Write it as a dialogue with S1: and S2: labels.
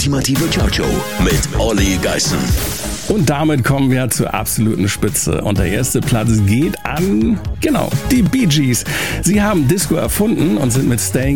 S1: ultimative Chartshow mit Olli Geißen.
S2: Und damit kommen wir zur absoluten Spitze. Und der erste Platz geht an, die Bee Gees. Sie haben Disco erfunden und sind mit Staying